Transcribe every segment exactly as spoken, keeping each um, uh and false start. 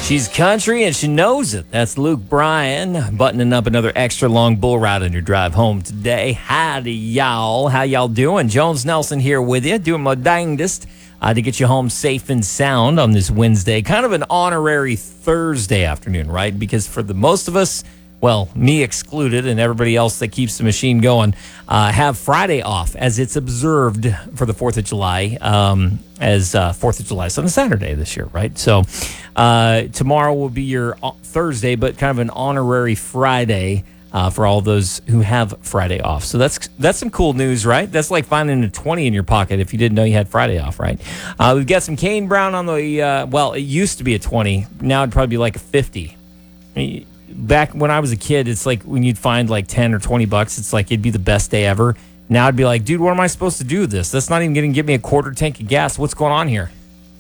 She's country and she knows it. That's Luke Bryan buttoning up another extra long bull ride on your drive home today. Howdy, y'all. How y'all doing? Jones Nelson here with you, doing my dangdest uh, to get you home safe and sound on this Wednesday. Kind of an honorary Thursday afternoon, right? Because for the most of us, well, me excluded and everybody else that keeps the machine going, uh, have Friday off as it's observed for the fourth of July, um, as uh, fourth of July. It's on a Saturday this year, right? So uh, tomorrow will be your Thursday, but kind of an honorary Friday uh, for all those who have Friday off. So that's that's some cool news, right? That's like finding a twenty in your pocket if you didn't know you had Friday off, right? Uh, we've got some Kane Brown on the, uh, well, it used to be a twenty. Now it'd probably be like a fifty. I mean, back when I was a kid, it's like when you'd find like ten or twenty bucks, it's like it'd be the best day ever. Now I'd be like, dude, what am I supposed to do with this? That's not even going to give me a quarter tank of gas. What's going on here?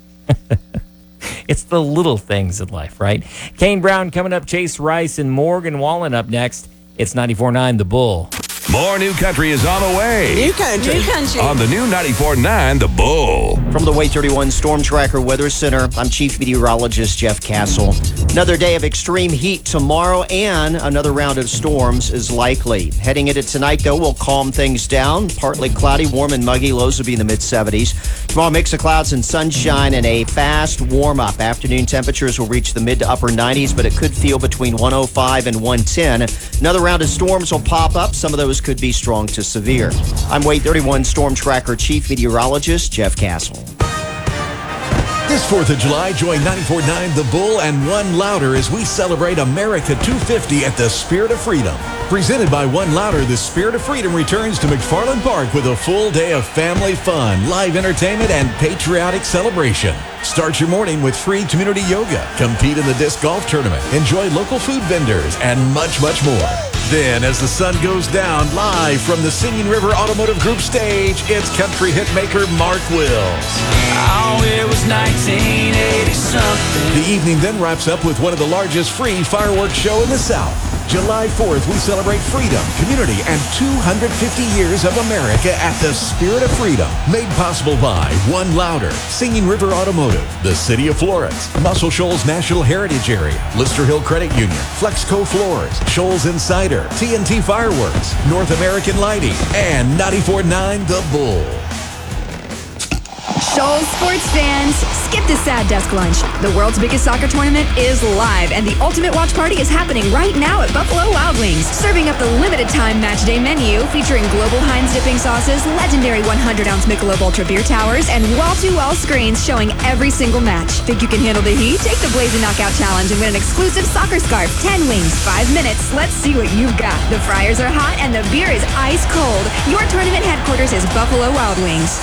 It's the little things in life, right? Kane Brown coming up, Chase Rice and Morgan Wallen up next. It's ninety-four point nine The Bull. More new country is on the way. New country. New country. On the new ninety-four point nine The Bull. From the Way thirty-one Storm Tracker Weather Center, I'm Chief Meteorologist Jeff Castle. Another day of extreme heat tomorrow and another round of storms is likely. Heading into tonight, though, we'll calm things down. Partly cloudy, warm and muggy. Lows will be in the mid-seventies. Tomorrow, mix of clouds and sunshine and a fast warm-up. Afternoon temperatures will reach the mid to upper nineties, but it could feel between one oh five and one ten. Another round of storms will pop up. Some of those could be strong to severe. I'm Way thirty-one Storm Tracker Chief Meteorologist Jeff Castle. This fourth of July, join ninety-four point nine The Bull and One Louder as we celebrate America two fifty at the Spirit of Freedom. Presented by One Louder, the Spirit of Freedom returns to McFarland Park with a full day of family fun, live entertainment, and patriotic celebration. Start your morning with free community yoga, compete in the disc golf tournament, enjoy local food vendors, and much, much more. Then, as the sun goes down, live from the Singing River Automotive Group stage, it's country hitmaker Mark Wills. Oh, it was nineteen eighty something. The evening then wraps up with one of the largest free fireworks show in the South. July fourth, we celebrate freedom, community, and two hundred fifty years of America at the Spirit of Freedom. Made possible by One Louder, Singing River Automotive, the City of Florence, Muscle Shoals National Heritage Area, Lister Hill Credit Union, Flexco Floors, Shoals Insider, T N T Fireworks, North American Lighting, and ninety-four point nine The Bull. Shoals sports fans, skip the sad desk lunch. The world's biggest soccer tournament is live, and the ultimate watch party is happening right now at Buffalo Wild Wings. Serving up the limited time match day menu featuring global Heinz dipping sauces, legendary one hundred ounce Michelob Ultra beer towers, and wall-to-wall screens showing every single match. Think you can handle the heat? Take the Blazing Knockout Challenge and win an exclusive soccer scarf. ten wings, five minutes. Let's see what you've got. The fryers are hot and the beer is ice cold. Your tournament headquarters is Buffalo Wild Wings.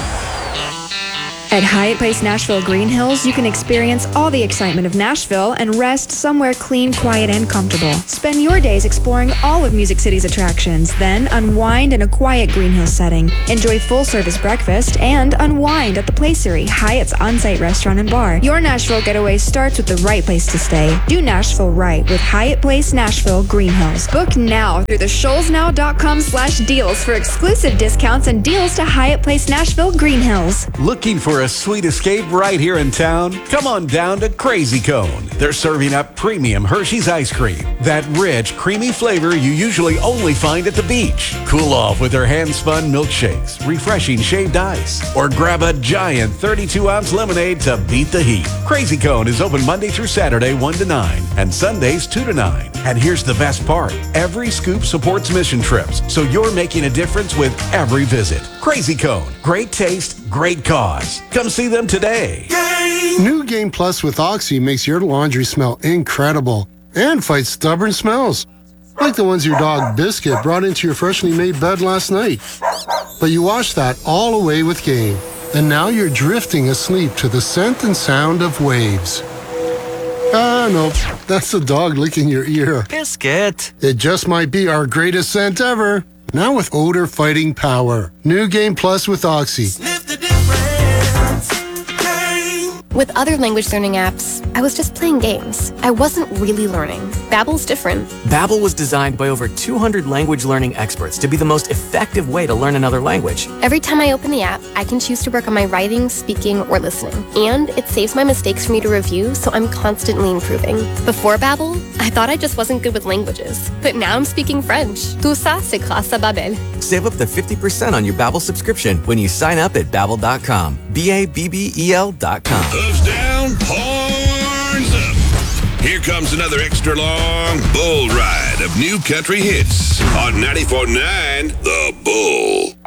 At Hyatt Place Nashville Green Hills, you can experience all the excitement of Nashville and rest somewhere clean, quiet, and comfortable. Spend your days exploring all of Music City's attractions, then unwind in a quiet Green Hills setting. Enjoy full-service breakfast and unwind at the Placery, Hyatt's on-site restaurant and bar. Your Nashville getaway starts with the right place to stay. Do Nashville right with Hyatt Place Nashville Green Hills. Book now through the shoals now dot com slash deals for exclusive discounts and deals to Hyatt Place Nashville Green Hills. Looking for a sweet escape right here in town? Come on down to Crazy Cone. They're serving up premium Hershey's ice cream. That rich, creamy flavor you usually only find at the beach. Cool off with their hand-spun milkshakes, refreshing shaved ice, or grab a giant thirty-two ounce lemonade to beat the heat. Crazy Cone is open Monday through Saturday, one to nine, and Sundays, two to nine. And here's the best part. Every scoop supports mission trips, so you're making a difference with every visit. Crazy Cone. Great taste, great cause. Come see them today. New Game Plus with Oxy makes your laundry smell incredible and fights stubborn smells, like the ones your dog Biscuit brought into your freshly made bed last night. But you washed that all away with Game, and now you're drifting asleep to the scent and sound of waves. Ah, nope. That's the dog licking your ear. Biscuit. It just might be our greatest scent ever. Now with odor fighting power. New Game Plus with Oxy. Sniff the difference. Game. With other language learning apps, I was just playing games. I wasn't really learning. Babbel's different. Babbel was designed by over two hundred language learning experts to be the most effective way to learn another language. Every time I open the app, I can choose to work on my writing, speaking, or listening. And it saves my mistakes for me to review, so I'm constantly improving. Before Babbel, I thought I just wasn't good with languages. But now I'm speaking French. Tout ça, c'est grâce à Babbel. Save up to fifty percent on your Babbel subscription when you sign up at babbel dot com. B A B B E L dot com. Hooves down, horns up. Here comes another extra long bull ride of new country hits on ninety-four point nine The Bull.